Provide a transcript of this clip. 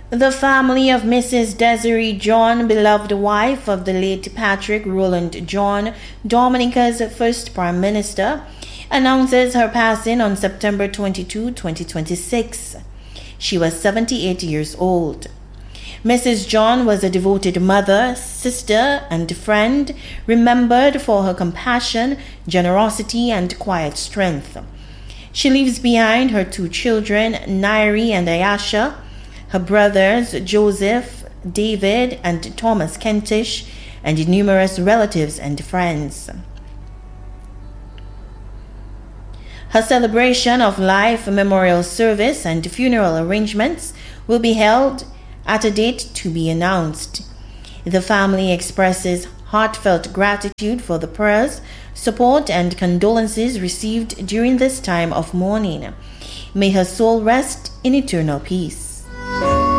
The family of Mrs. Desiree John, beloved wife of the late Patrick Rowland John, Dominica's first Prime Minister, announces her passing on September 22, 2026. She was 78 years old. Mrs. John was a devoted mother, sister, and friend, remembered for her compassion, generosity, and quiet strength. She leaves behind her 2 children, Nairi and Ayasha, her brothers Joseph, David, and Thomas Kentish, and numerous relatives and friends. Her celebration of life, memorial service, and funeral arrangements will be held at a date to be announced. The family expresses heartfelt gratitude for the prayers, support, and condolences received during this time of mourning. May her soul rest in eternal peace.